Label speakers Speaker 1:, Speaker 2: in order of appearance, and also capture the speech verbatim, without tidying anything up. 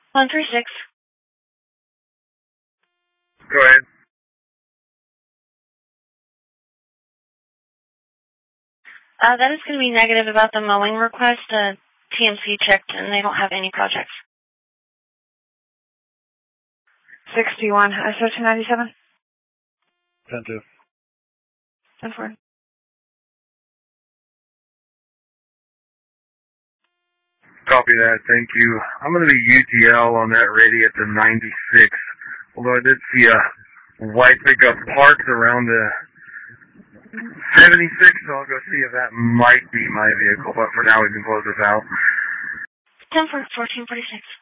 Speaker 1: one three six.
Speaker 2: Go ahead.
Speaker 1: Uh, that is going to be negative about the mowing request. Uh, T M C checked and they don't have any projects.
Speaker 3: sixty-one, I S O two ninety-seven.
Speaker 2: ten two.
Speaker 3: ten four.
Speaker 2: Copy that, thank you. I'm going to be U T L on that ready at the ninety-six. Although I did see a white pickup parked around the seventy-six, so I'll go see if that might be my vehicle. But for now, we can close this out.
Speaker 1: ten four, fourteen forty-six.